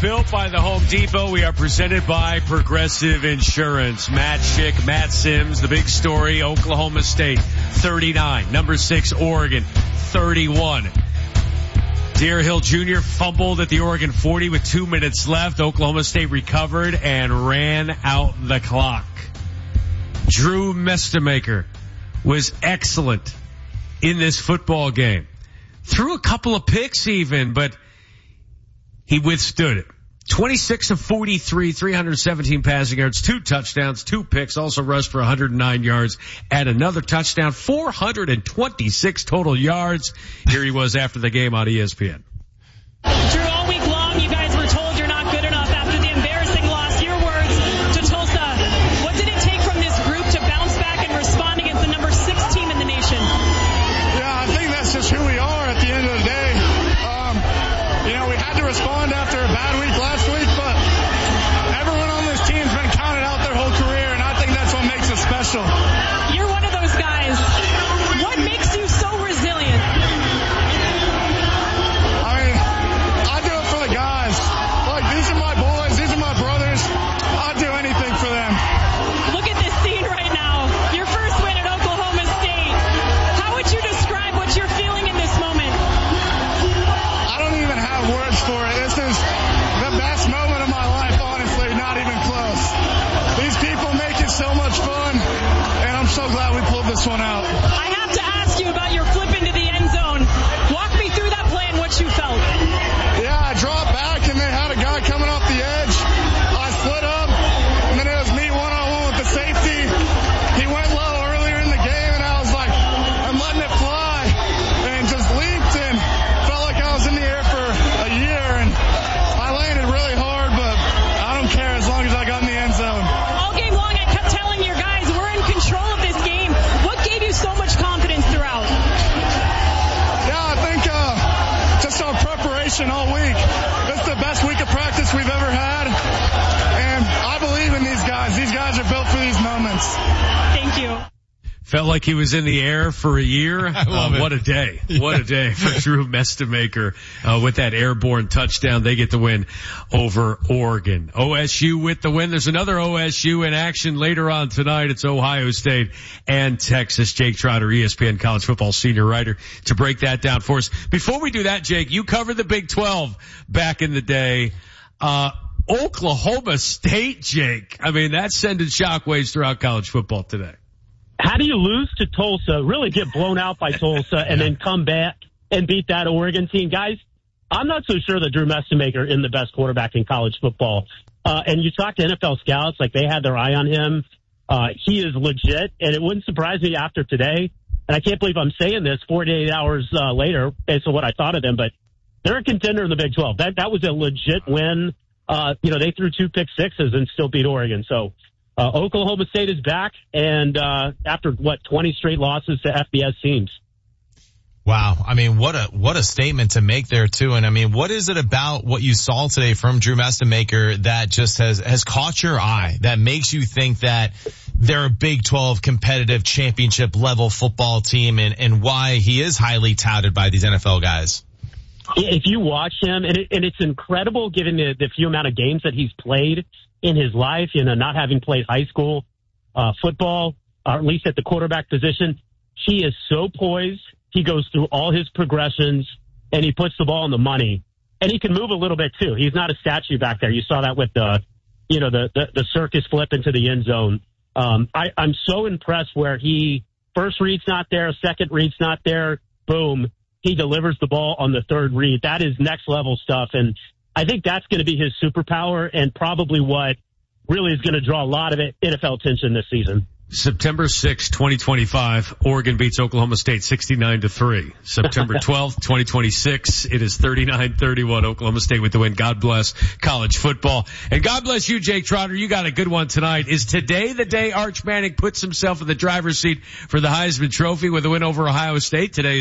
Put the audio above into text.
Built by the Home Depot. We are presented by Progressive Insurance. Matt Schick, Matt Sims, the big story. Oklahoma State, 39. Number 6, Oregon, 31. Deer Hill Jr. fumbled at the Oregon 40 with 2 minutes left. Oklahoma State recovered and ran out the clock. Drew Mestemaker was excellent in this football game. Threw a couple of picks even, but he withstood it. 26 of 43, 317 passing yards, 2 touchdowns, 2 picks, also rushed for 109 yards and another touchdown, 426 total yards. Here he was after the game on ESPN. Drew, all week long you guys were told you're not good enough after the embarrassing loss. Your words to Tulsa. What did it take from this group to bounce back and respond against the number 6 team in the nation? Yeah, I think that's just who we are at the end of the day. We had to respond after a bad week last week, but everyone on this team's been counted out their whole career, and I think that's what makes us special. You're one of those guys. What makes you so resilient? I mean, I do it for the guys. Like, these are my boys. These are my brothers. I'd do anything for them. Look at this scene right now. Your first win at Oklahoma State. How would you describe what you're feeling in this moment? I don't even have words for it. This is the best moment of my life, honestly, not even close. These people make it so much fun, and I'm so glad we pulled this one out. I have to ask you about your flip into the end zone. Walk me through that play and what you felt. Yeah, I dropped back, and they had a guy coming off the edge. I slid up, and then it was me one-on-one with the safety. He went low earlier in the game, and I was like, I'm letting it fly, and just leaped and felt like I was in the air for a year, and I landed really hard, but I don't care as long as I got in the end zone. All game long I kept telling your guys we're in control of this game. What gave you so much confidence throughout? Yeah, I think just our preparation all week. This is the best week of practice we've ever had, and I believe in these guys. These guys are built for these moments. Thank you. Felt like he was in the air for a year. I love it. What a day. What a day for Drew Mestemaker with that airborne touchdown. They get the win over Oregon. OSU with the win. There's another OSU in action later on tonight. It's Ohio State and Texas. Jake Trotter, ESPN college football senior writer, to break that down for us. Before we do that, Jake, you covered the Big 12 back in the day. Oklahoma State, Jake. I mean, that's sending shockwaves throughout college football today. How do you lose to Tulsa, really get blown out by Tulsa, and then come back and beat that Oregon team? Guys, I'm not so sure that Drew Mestemaker is the best quarterback in college football. And you talk to NFL scouts, like they had their eye on him. He is legit, and it wouldn't surprise me after today. And I can't believe I'm saying this 48 hours later based on what I thought of them, but they're a contender in the Big 12. That was a legit win. They threw 2 pick sixes and still beat Oregon. So Oklahoma State is back, and after 20 straight losses to FBS teams. Wow. I mean, what a statement to make there too. And I mean, what is it about what you saw today from Drew Mestemaker that just has caught your eye, that makes you think that they're a Big 12 competitive championship level football team, and why he is highly touted by these NFL guys? If you watch him, and it's incredible given the few amount of games that he's played in his life, not having played high school football, or at least at the quarterback position. He is so poised. He goes through all his progressions, and he puts the ball in the money. And he can move a little bit, too. He's not a statue back there. You saw that with the circus flip into the end zone. I'm so impressed where he first read's not there, second read's not there, boom, he delivers the ball on the third read. That is next level stuff, and I think that's going to be his superpower and probably what really is going to draw a lot of NFL attention this season. September 6, 2025, Oregon beats Oklahoma State 69-3. September 12th, 2026, it is 39-31. Oklahoma State with the win. God bless college football. And God bless you, Jake Trotter. You got a good one tonight. Is today the day Arch Manning puts himself in the driver's seat for the Heisman Trophy with a win over Ohio State? Today